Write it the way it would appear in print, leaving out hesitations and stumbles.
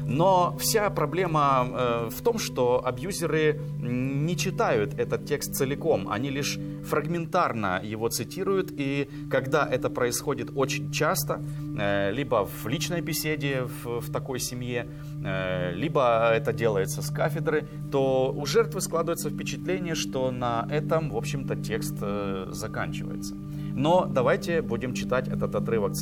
Но вся проблема в том, что абьюзеры не читают этот текст целиком, они лишь фрагментарно его цитируют, и когда это происходит очень часто, либо в личной беседе в такой семье, либо это делается с кафедры, то у жертвы складывается впечатление, что на этом, в общем-то, текст заканчивается. Но давайте будем читать этот отрывок